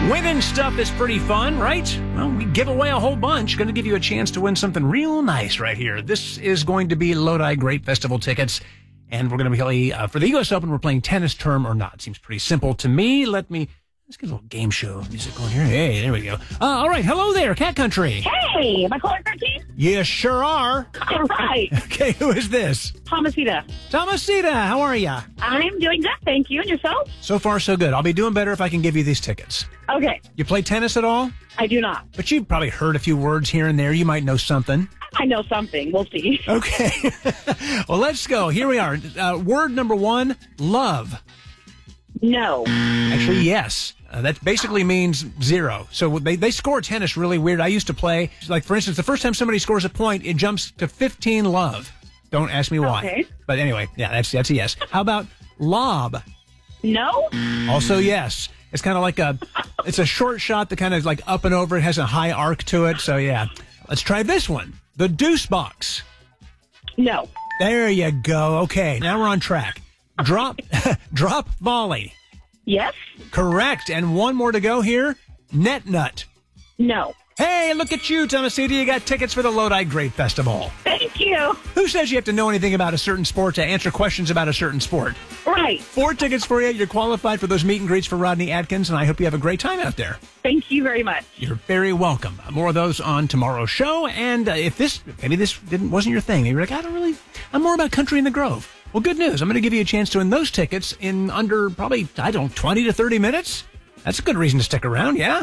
Winning stuff is pretty fun, right? Well, we give away a whole bunch. Going to give you a chance to win something real nice right here. This is going to be Lodi Grape Festival tickets, and we're going to play, for the U.S. Open, we're playing tennis, term or not. Seems pretty simple to me. Let's get a little game show music going here. Hey, there we go. All right, hello there, Cat Country. Hey, am I calling 13? You sure are. All right. Okay, who is this? Thomasita. Thomasita, how are ya? I'm doing good, thank you. And yourself? So far, so good. I'll be doing better if I can give you these tickets. Okay. You play tennis at all? I do not. But you've probably heard a few words here and there. You might know something. I know something. We'll see. Okay. Well, let's go. Here we are. Word number 1, love. No. Actually, yes. That basically means 0. So they score tennis really weird. I used to play, like, for instance, the first time somebody scores a point, it jumps to 15 love. Don't ask me why. Okay. But anyway, yeah, that's a yes. How about lob? No. Also yes. It's kind of like it's a short shot that kind of like up and over. It has a high arc to it. So yeah. Let's try this one. The deuce box. No. There you go. Okay, now we're on track. Drop volley. Yes. Correct. And one more to go here. Net nut. No. Hey, look at you, Thomasita. You got tickets for the Lodi Grape Festival. Thank you. Who says you have to know anything about a certain sport to answer questions about a certain sport? Right. 4 tickets for you. You're qualified for those meet and greets for Rodney Atkins, and I hope you have a great time out there. Thank you very much. You're very welcome. More of those on tomorrow's show. And maybe this wasn't your thing. Maybe you're like, I'm more about country in the Grove. Well, good news. I'm going to give you a chance to win those tickets in under probably, 20 to 30 minutes. That's a good reason to stick around, yeah?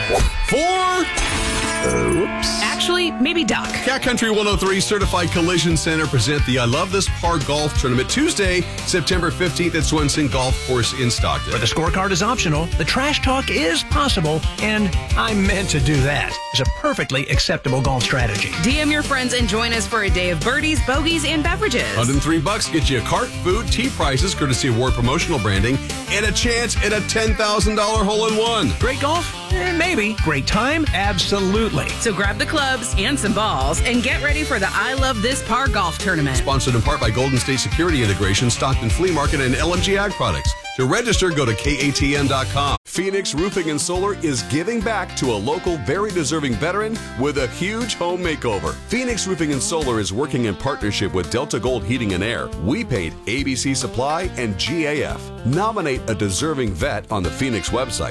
4. Oops. Actually, maybe Doc. Cat Country 103 Certified Collision Center present the I Love This Par Golf Tournament Tuesday, September 15th at Swenson Golf Course in Stockton. Where the scorecard is optional, the trash talk is possible, and I meant to do that. It's a perfectly acceptable golf strategy. DM your friends and join us for a day of birdies, bogeys, and beverages. $103 gets you a cart, food, tea prices, courtesy of Ward promotional branding, and a chance at a $10,000 hole-in-one. Great golf? Maybe. Great time? Absolutely. So grab the clubs and some balls and get ready for the I Love This Par Golf Tournament. Sponsored in part by Golden State Security Integration, Stockton Flea Market, and LMG Ag Products. To register, go to KATM.com. Phoenix Roofing and Solar is giving back to a local, very deserving veteran with a huge home makeover. Phoenix Roofing and Solar is working in partnership with Delta Gold Heating and Air, We Paint, ABC Supply, and GAF. Nominate a deserving vet on the Phoenix website,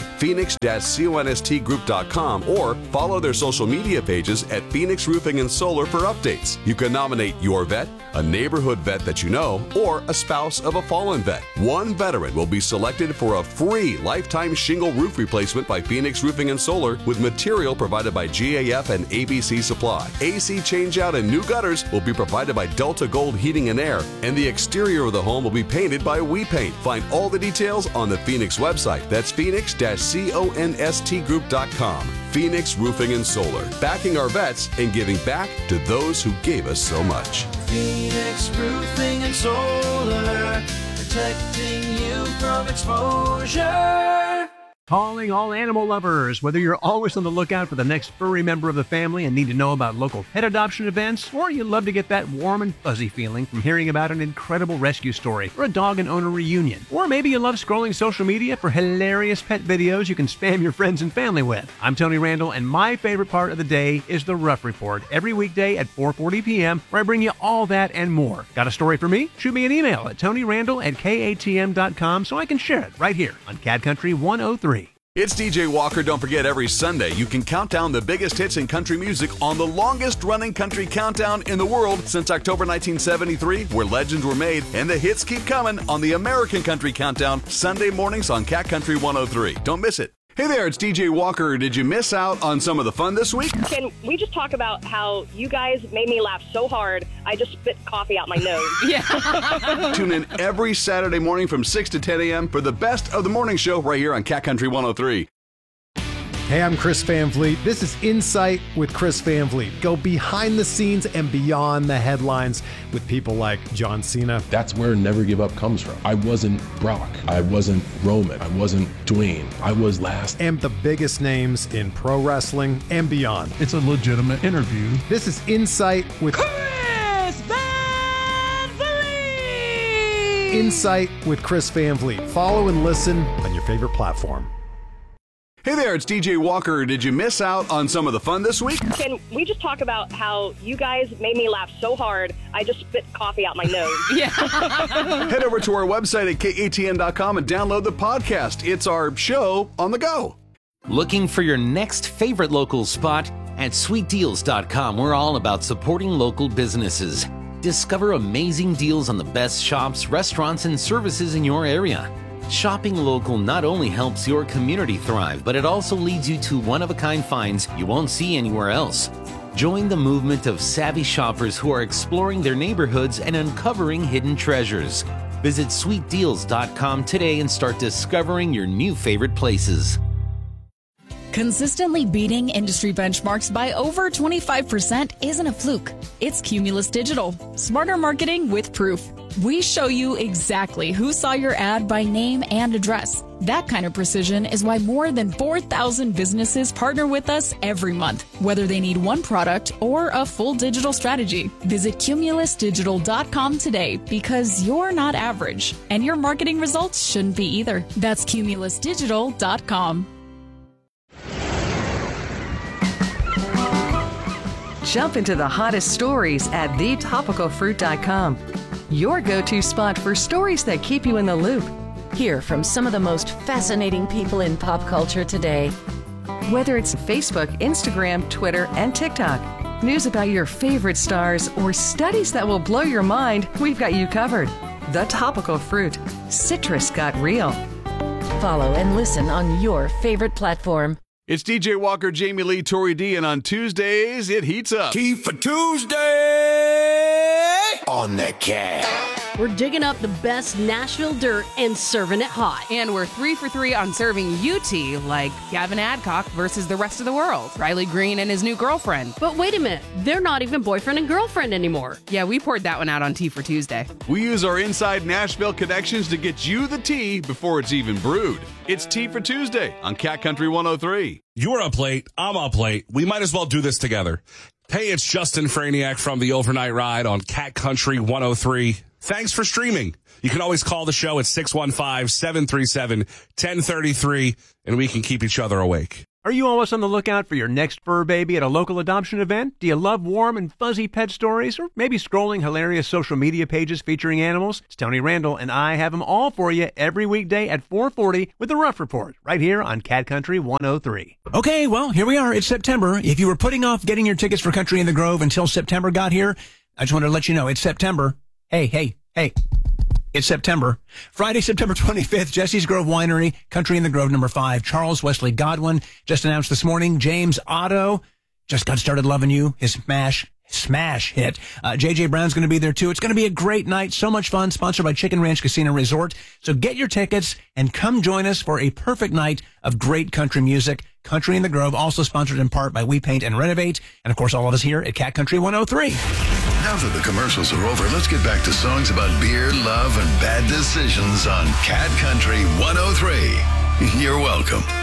phoenix-constgroup.com, or follow their social media pages at Phoenix Roofing and Solar for updates. You can nominate your vet, a neighborhood vet that you know, or a spouse of a fallen vet. One veteran will be selected for a free lifetime shingle roof replacement by Phoenix Roofing and Solar with material provided by GAF and ABC Supply. AC changeout and new gutters will be provided by Delta Gold Heating and Air, and the exterior of the home will be painted by We Paint. Find all the details on the Phoenix website. That's phoenix-constgroup.com. Phoenix Roofing and Solar, backing our vets and giving back to those who gave us so much. Phoenix Roofing and Solar, protecting you from exposure. Calling all animal lovers. Whether you're always on the lookout for the next furry member of the family and need to know about local pet adoption events, or you love to get that warm and fuzzy feeling from hearing about an incredible rescue story or a dog and owner reunion, or maybe you love scrolling social media for hilarious pet videos you can spam your friends and family with. I'm Tony Randall, and my favorite part of the day is the Rough Report, every weekday at 4:40 p.m., where I bring you all that and more. Got a story for me? Shoot me an email at tonyrandall@katm.com so I can share it right here on Cat Country 103. It's DJ Walker. Don't forget, every Sunday you can count down the biggest hits in country music on the longest-running country countdown in the world since October 1973, where legends were made, and the hits keep coming on the American Country Countdown, Sunday mornings on Cat Country 103. Don't miss it. Hey there, it's DJ Walker. Did you miss out on some of the fun this week? Can we just talk about how you guys made me laugh so hard, I just spit coffee out my nose? Yeah. Tune in every Saturday morning from 6 to 10 a.m. for the best of the morning show right here on Cat Country 103. Hey, I'm Chris Van Vliet. This is Insight with Chris Van Vliet. Go behind the scenes and beyond the headlines with people like John Cena. That's where Never Give Up comes from. I wasn't Brock. I wasn't Roman. I wasn't Dwayne. I was last. And the biggest names in pro wrestling and beyond. It's a legitimate interview. This is Insight with Chris Van Vliet! Insight with Chris Van Vliet. Follow and listen on your favorite platform. Hey there, it's DJ Walker. Did you miss out on some of the fun this week? Can we just talk about how you guys made me laugh so hard, I just spit coffee out my nose? Yeah. Head over to our website at katn.com and download the podcast. It's our show on the go. Looking for your next favorite local spot? At sweetdeals.com, we're all about supporting local businesses. Discover amazing deals on the best shops, restaurants, and services in your area. Shopping local not only helps your community thrive, but it also leads you to one-of-a-kind finds you won't see anywhere else. Join the movement of savvy shoppers who are exploring their neighborhoods and uncovering hidden treasures. Visit sweetdeals.com today and start discovering your new favorite places. Consistently beating industry benchmarks by over 25% isn't a fluke. It's Cumulus Digital. Smarter marketing with proof. We show you exactly who saw your ad by name and address. That kind of precision is why more than 4,000 businesses partner with us every month, whether they need one product or a full digital strategy. Visit cumulusdigital.com today because you're not average, and your marketing results shouldn't be either. That's cumulusdigital.com. Jump into the hottest stories at thetopicalfruit.com. Your go-to spot for stories that keep you in the loop. Hear from some of the most fascinating people in pop culture today. Whether it's Facebook, Instagram, Twitter, and TikTok, news about your favorite stars, or studies that will blow your mind, we've got you covered. The Topical Fruit. Citrus got real. Follow and listen on your favorite platform. It's DJ Walker, Jamie Lee, Tori D, and on Tuesdays, it heats up. Tea for Tuesday on the Cat. We're digging up the best Nashville dirt and serving it hot. And we're 3 for 3 on serving you tea, like Gavin Adcock versus the rest of the world, Riley Green and his new girlfriend. But wait a minute, they're not even boyfriend and girlfriend anymore. Yeah, we poured that one out on Tea for Tuesday. We use our inside Nashville connections to get you the tea before it's even brewed. It's Tea for Tuesday on Cat Country 103. You're up late. I'm up late. We might as well do this together. Hey, it's Justin Franiak from the Overnight Ride on Cat Country 103. Thanks for streaming. You can always call the show at 615-737-1033, and we can keep each other awake. Are you always on the lookout for your next fur baby at a local adoption event? Do you love warm and fuzzy pet stories? Or maybe scrolling hilarious social media pages featuring animals? It's Tony Randall, and I have them all for you every weekday at 4:40 with the Rough Report, right here on Cat Country 103. Okay, well, here we are. It's September. If you were putting off getting your tickets for Country in the Grove until September got here, I just wanted to let you know it's September. Hey. It's September. Friday, September 25th, Jesse's Grove Winery, Country in the Grove, number 5. Charles Wesley Godwin just announced this morning. James Otto just got started loving you. His smash hit. JJ Brown's going to be there too. It's going to be a great night. So much fun. Sponsored by Chicken Ranch Casino Resort. So get your tickets and come join us for a perfect night of great country music. Country in the Grove, also sponsored in part by We Paint and Renovate. And of course, all of us here at Cat Country 103. Now that the commercials are over, let's get back to songs about beer, love, and bad decisions on Cat Country 103. You're welcome.